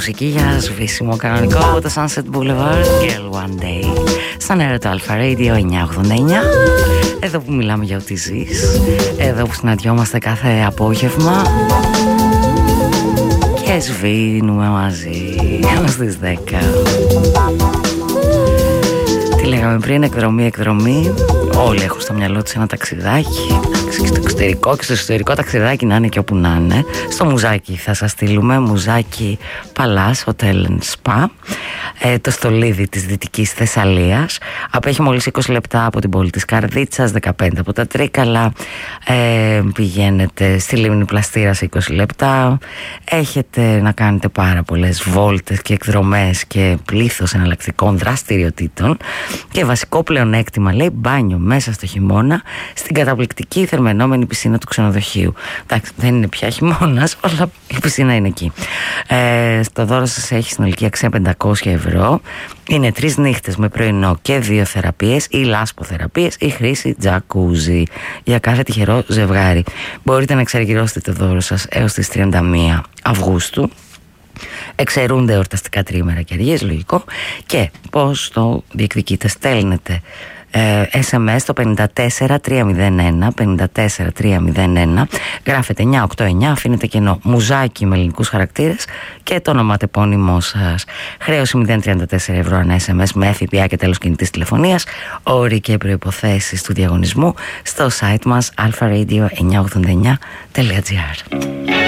μουσική για σβήσιμο κανονικό από το Sunset Boulevard, Girl One Day, στον αέρα του Alpha Radio 989. Εδώ που μιλάμε για ό,τι ζεις, εδώ που συναντιόμαστε κάθε απόγευμα και σβήνουμε μαζί ως τις 10. Τι λέγαμε πριν, εκδρομή. Όλοι έχουν στο μυαλό τους ένα ταξιδάκι. Στο εξωτερικό και στο εσωτερικό ταξιδάκι να είναι και όπου να είναι. Στο Μουζάκι θα σας στείλουμε. Μουζάκι Παλάς Hotel and Spa, το στολίδι της Δυτικής Θεσσαλίας. Απέχει μόλις 20 λεπτά από την πόλη της Καρδίτσας, 15 από τα Τρίκαλα. Πηγαίνετε στη Λίμνη Πλαστήρα σε 20 λεπτά. Έχετε να κάνετε πάρα πολλές βόλτες και εκδρομές και πλήθος εναλλακτικών δραστηριοτήτων. Και βασικό πλεονέκτημα, λέει, μπάνιο μέσα στο χειμώνα στην καταπληκτική θερμαινόμενη πισίνα του ξενοδοχείου. Εντάξει, δεν είναι πια χειμώνας, αλλά η πισίνα είναι εκεί. Στο δώρο σας έχει συνολική αξία 500 ευρώ. Είναι 3 νύχτες με πρωινό και 2 θεραπείες ή λάσποθεραπείες ή χρήση τζακούζι για κάθε τυχερό ζευγάρι. Μπορείτε να εξαργυρώσετε το δώρο σας έως τις 31 Αυγούστου. Εξαιρούνται εορταστικά τριήμερα και αργίες, λογικό. Και πώς το διεκδικείτε? Στέλνετε SMS στο 54301, 54301, γράφετε 989, αφήνετε κενό μουζάκι με ελληνικούς χαρακτήρες και το ονοματεπώνυμό σας. Χρέωση 0,34 ευρώ ανά SMS με ΦΠΑ και τέλος κινητής τηλεφωνίας. Όροι και προϋποθέσεις του διαγωνισμού στο site μας alpharadio989.gr.